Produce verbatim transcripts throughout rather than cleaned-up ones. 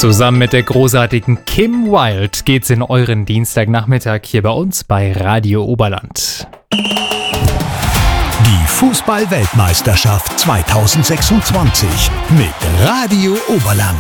Zusammen mit der großartigen Kim Wilde geht's in euren Dienstagnachmittag hier bei uns bei Radio Oberland. Die Fußball-Weltmeisterschaft zweitausendsechsundzwanzig mit Radio Oberland.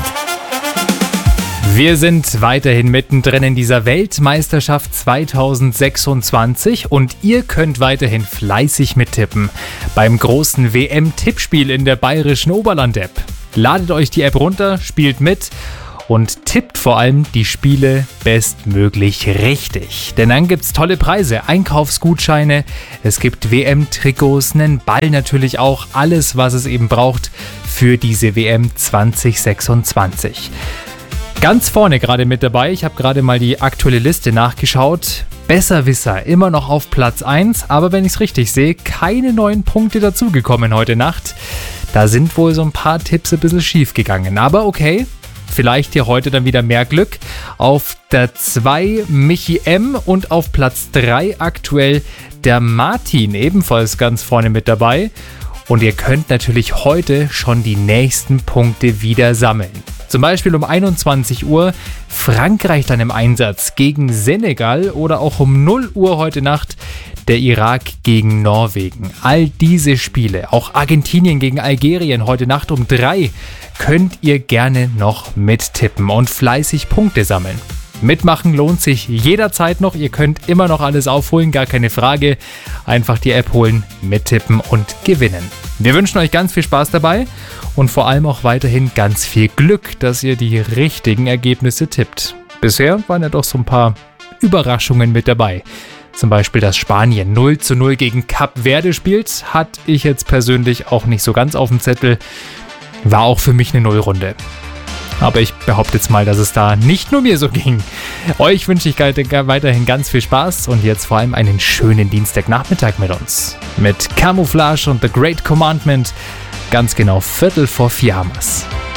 Wir sind weiterhin mittendrin in dieser Weltmeisterschaft zweitausendsechsundzwanzig und ihr könnt weiterhin fleißig mittippen beim großen W M-Tippspiel in der bayerischen Oberland-App. Ladet euch die App runter, spielt mit und tippt vor allem die Spiele bestmöglich richtig. Denn dann gibt's tolle Preise, Einkaufsgutscheine, es gibt W M-Trikots, einen Ball natürlich auch, alles was es eben braucht für diese W M zweitausendsechsundzwanzig. Ganz vorne gerade mit dabei, ich habe gerade mal die aktuelle Liste nachgeschaut. Besserwisser immer noch auf Platz eins, aber wenn ich es richtig sehe, keine neuen Punkte dazugekommen heute Nacht. Da sind wohl so ein paar Tipps ein bisschen schief gegangen, aber okay. Vielleicht hier heute dann wieder mehr Glück. Auf der zwei Michi M und auf Platz drei aktuell der Martin, ebenfalls ganz vorne mit dabei. Und ihr könnt natürlich heute schon die nächsten Punkte wieder sammeln. Zum Beispiel um einundzwanzig Uhr Frankreich dann im Einsatz gegen Senegal oder auch um null Uhr heute Nacht der Irak gegen Norwegen. All diese Spiele, auch Argentinien gegen Algerien heute Nacht um drei, könnt ihr gerne noch mittippen und fleißig Punkte sammeln. Mitmachen lohnt sich jederzeit noch. Ihr könnt immer noch alles aufholen, gar keine Frage. Einfach die App holen, mittippen und gewinnen. Wir wünschen euch ganz viel Spaß dabei und vor allem auch weiterhin ganz viel Glück, dass ihr die richtigen Ergebnisse tippt. Bisher waren ja doch so ein paar Überraschungen mit dabei. Zum Beispiel, dass Spanien null zu null gegen Kap Verde spielt, hatte ich jetzt persönlich auch nicht so ganz auf dem Zettel. War auch für mich eine Nullrunde. Aber ich behaupte jetzt mal, dass es da nicht nur mir so ging. Euch wünsche ich weiterhin ganz viel Spaß und jetzt vor allem einen schönen Dienstagnachmittag mit uns. Mit Camouflage und The Great Commandment, ganz genau Viertel vor vier haben wir's.